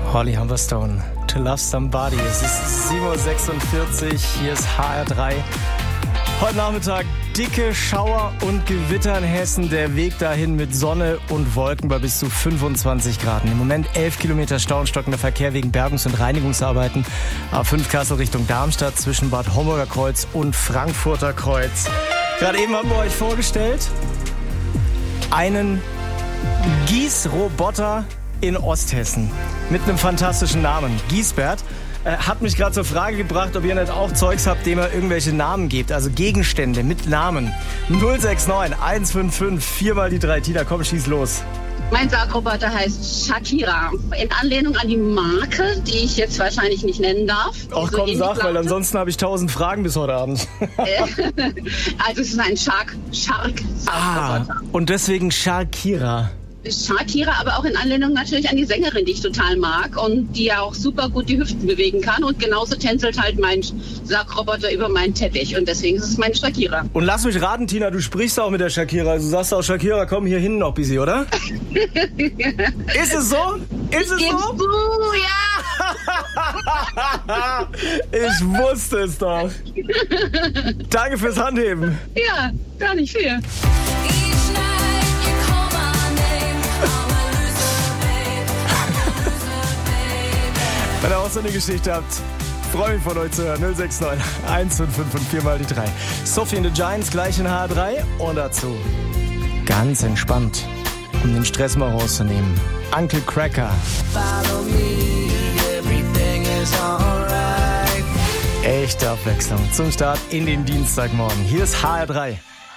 Holly Humberstone, To Love Somebody. Es ist 7:46 Uhr, hier ist HR3. Heute Nachmittag dicke Schauer und Gewitter in Hessen. Der Weg dahin mit Sonne und Wolken bei bis zu 25 Grad. Im Moment 11 Kilometer Stau und stockender Verkehr wegen Bergungs- und Reinigungsarbeiten. A5 Kassel Richtung Darmstadt zwischen Bad Homburger Kreuz und Frankfurter Kreuz. Gerade eben haben wir euch vorgestellt einen Gießroboter in Osthessen mit einem fantastischen Namen. Giesbert hat mich gerade zur Frage gebracht, ob ihr nicht auch Zeugs habt, dem ihr irgendwelche Namen gebt, also Gegenstände mit Namen. 069 155 4 mal die 3. Tina, komm, schieß los. Mein Sargroboter heißt Shakira. In Anlehnung an die Marke, die ich jetzt wahrscheinlich nicht nennen darf. Ach komm, sag, weil ansonsten habe ich 1000 Fragen bis heute Abend. Also es ist ein Shark-Sargroboter. Und deswegen Shakira. Shakira, aber auch in Anlehnung natürlich an die Sängerin, die ich total mag und die ja auch super gut die Hüften bewegen kann. Und genauso tänzelt halt mein Sargroboter über meinen Teppich. Und deswegen ist es meine Shakira. Und lass mich raten, Tina, du sprichst auch mit der Shakira. Du sagst auch, Shakira, komm hier hin noch ein bisschen, oder? Ist es so? Ist es so? Ja! Ich wusste es doch. Danke fürs Handheben. Ja, gar nicht viel. Wenn ihr auch so eine Geschichte habt, freue mich von euch zu hören. 069 155 4 mal die 3. Sophie and the Giants gleich in H3 und dazu ganz entspannt, um den Stress mal rauszunehmen. Uncle Cracker. Follow me, everything is alright. Echte Abwechslung zum Start in den Dienstagmorgen. Hier ist HR3.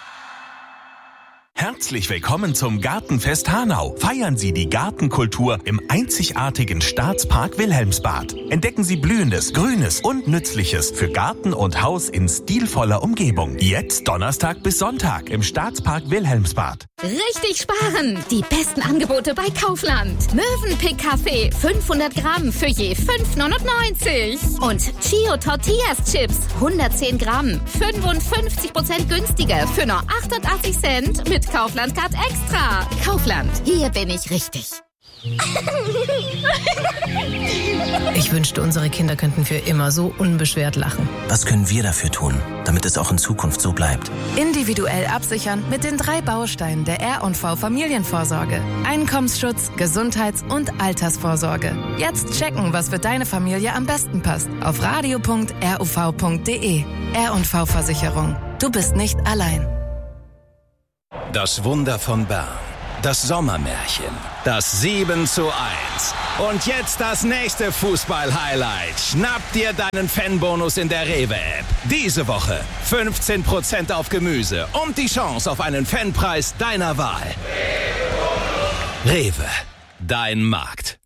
Herzlich willkommen zum Gartenfest Hanau. Feiern Sie die Gartenkultur im einzigartigen Staatspark Wilhelmsbad. Entdecken Sie Blühendes, Grünes und Nützliches für Garten und Haus in stilvoller Umgebung. Jetzt Donnerstag bis Sonntag im Staatspark Wilhelmsbad. Richtig sparen! Die besten Angebote bei Kaufland. Mövenpick Kaffee 500 Gramm für je 5,99. Und Chio Tortillas Chips 110 Gramm 55% günstiger für nur 88 Cent mit Kaufland Card Extra. Kaufland, hier bin ich richtig. Ich wünschte, unsere Kinder könnten für immer so unbeschwert lachen. Was können wir dafür tun, damit es auch in Zukunft so bleibt? Individuell absichern mit den 3 Bausteinen der R&V Familienvorsorge. Einkommensschutz, Gesundheits- und Altersvorsorge. Jetzt checken, was für deine Familie am besten passt. Auf radio.ruv.de. R&V Versicherung. Du bist nicht allein. Das Wunder von Bern. Das Sommermärchen. Das 7:1. Und jetzt das nächste Fußball-Highlight. Schnapp dir deinen Fanbonus in der Rewe-App. Diese Woche 15% auf Gemüse und die Chance auf einen Fanpreis deiner Wahl. Rewe, dein Markt.